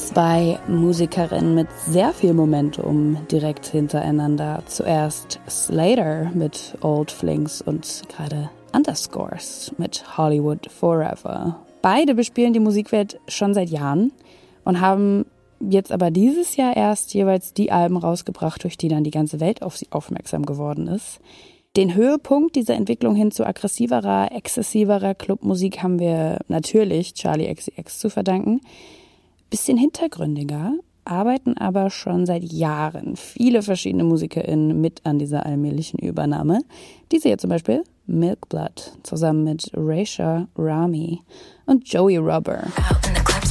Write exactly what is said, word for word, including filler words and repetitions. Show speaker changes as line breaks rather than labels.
Zwei Musikerinnen mit sehr viel Momentum direkt hintereinander. Zuerst Slater mit Old Flings und gerade Underscores mit Hollywood Forever. Beide bespielen die Musikwelt schon seit Jahren und haben jetzt aber dieses Jahr erst jeweils die Alben rausgebracht, durch die dann die ganze Welt auf sie aufmerksam geworden ist. Den Höhepunkt dieser Entwicklung hin zu aggressiverer, exzessiverer Clubmusik haben wir natürlich Charli X C X zu verdanken. Bisschen hintergründiger, arbeiten aber schon seit Jahren viele verschiedene MusikerInnen mit an dieser allmählichen Übernahme. Diese hier zum Beispiel Milk Blood zusammen mit Raysha Rami und Joey Rubber. Out in the